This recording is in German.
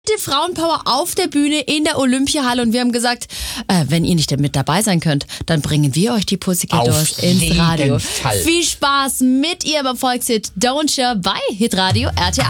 Die Frauenpower auf der Bühne in der Olympiahalle und wir haben gesagt, wenn ihr nicht mit dabei sein könnt, dann bringen wir euch die Pussycat Dolls ins Radio. Fall. Viel Spaß mit ihrem Erfolgshit Don't You bei Hitradio RT1.